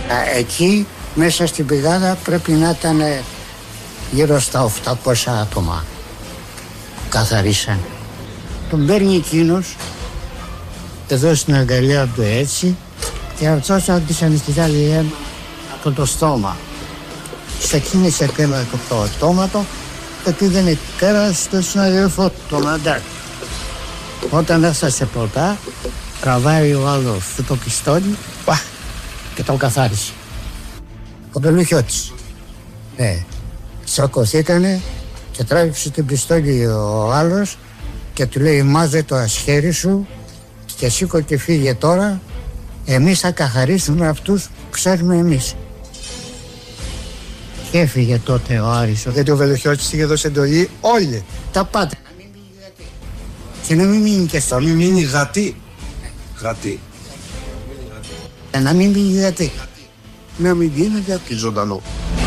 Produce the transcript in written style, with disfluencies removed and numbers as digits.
Εκεί μέσα στην πηγάδα πρέπει να ήταν γύρω στα 800 άτομα που καθαρίσαν. Τον παίρνει εκείνος εδώ στην αγκαλιά του έτσι και αυτός άρχισε στη άλλη αίμα από το στόμα. Ξεκίνησε πέρα το στόματο και πήγαινε πέρα στο συναδελφό τον Αντάκ. Όταν έφτασε ποτά, τραβάει ο άλλος το πιστόλι και τον καθάρισε. Ο Πελουχιώτης. Σοκωθήκανε και τράβηξε την πιστόλι ο άλλος και του λέει μάζε το ασχέρι σου και σήκω και φύγε τώρα, εμείς θα καθαρίσουμε αυτούς που ξέρουμε εμείς. Και έφυγε τότε ο Άρης. Γιατί ο Βελουχιώτης είχε δώσει εντολή όλοι. Τα πάτε. Να μην μείνει γατί. Και να μην μείνει και στο. Να μην μείνει γατί. Γατί. Να μην μείνει γατί. Να μην γίνει γατί ζωντανό.